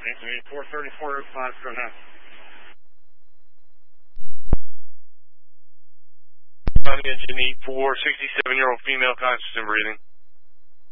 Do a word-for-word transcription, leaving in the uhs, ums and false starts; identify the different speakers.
Speaker 1: four thirty-four, five, go ahead.
Speaker 2: County Engine eight four, sixty-seven-year-old female conscious and breathing.